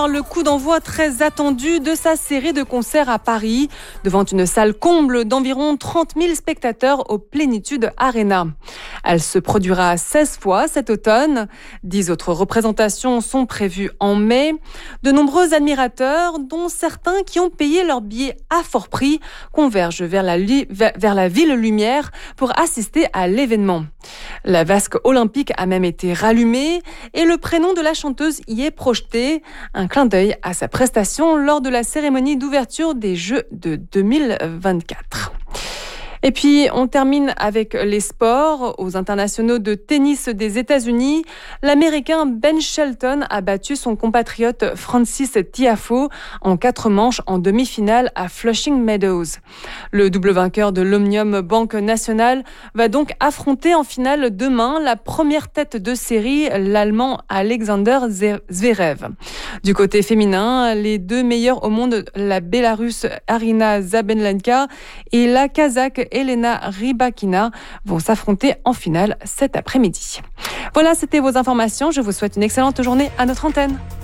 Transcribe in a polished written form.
Le coup d'envoi très attendu de sa série de concerts à Paris, devant une salle comble d'environ 30 000 spectateurs au Plénitude Arena. Elle se produira 16 fois cet automne. 10 autres représentations sont prévues en mai. De nombreux admirateurs, dont certains qui ont payé leur billet à fort prix, convergent vers la Ville Lumière pour assister à l'événement. La vasque olympique a même été rallumée et le prénom de la chanteuse y est projeté. Un clin d'œil à sa prestation lors de la cérémonie d'ouverture des Jeux de 2024. Et puis, on termine avec les sports. Aux internationaux de tennis des États-Unis, l'Américain Ben Shelton a battu son compatriote Francis Tiafoe en 4 manches en demi-finale à Flushing Meadows. Le double vainqueur de l'Omnium Banque Nationale va donc affronter en finale demain la première tête de série, l'Allemand Alexander Zverev. Du côté féminin, les 2 meilleures au monde, la Bélarusse Arina Zabelenka et la Kazakh Elena Rybakina, vont s'affronter en finale cet après-midi. Voilà, c'était vos informations. Je vous souhaite une excellente journée à notre antenne.